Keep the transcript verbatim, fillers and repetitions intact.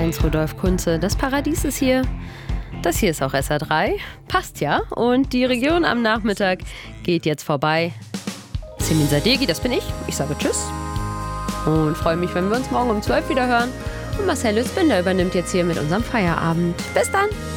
eins Rudolf Kunze. Das Paradies ist hier. Das hier ist auch S R drei. Passt ja. Und die Region am Nachmittag geht jetzt vorbei. Simin Sadegi, das bin ich. Ich sage Tschüss. Und freue mich, wenn wir uns morgen um zwölf wieder hören. Und Marcel Lützbinder übernimmt jetzt hier mit unserem Feierabend. Bis dann!